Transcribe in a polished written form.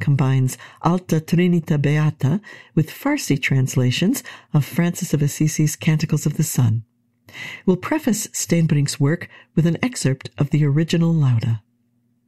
combines Alta Trinita Beata with Farsi translations of Francis of Assisi's Canticles of the Sun. We'll preface Steenbrink's work with an excerpt of the original Lauda.